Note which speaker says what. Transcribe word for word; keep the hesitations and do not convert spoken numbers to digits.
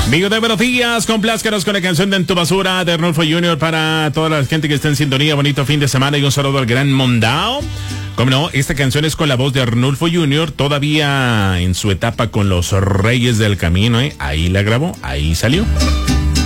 Speaker 1: Amigos de buenos días, complázcanos con la canción de En tu basura de Arnulfo junior para toda la gente que está en sintonía. Bonito fin de semana y un saludo al gran Mondao. Como no, esta canción es con la voz de Arnulfo junior, todavía en su etapa con los Reyes del Camino, ¿eh? Ahí la grabó, ahí salió.